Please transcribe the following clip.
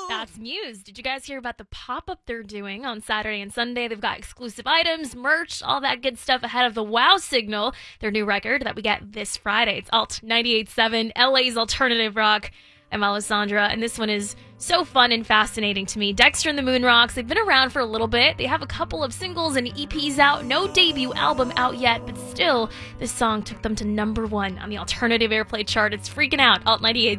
That's Muse. Did you guys hear about the pop up they're doing on Saturday and Sunday? They've got exclusive items, merch, all that good stuff ahead of the Wow Signal, their new record that we get this Friday. It's Alt 98.7, LA's alternative rock. I'm Alessandra, and this one is so fun and fascinating to me. Dexter and the Moonrocks, they've been around for a little bit. They have a couple of singles and EPs out, no debut album out yet, but still, this song took them to #1 on the alternative airplay chart. It's freaking out. Alt 98.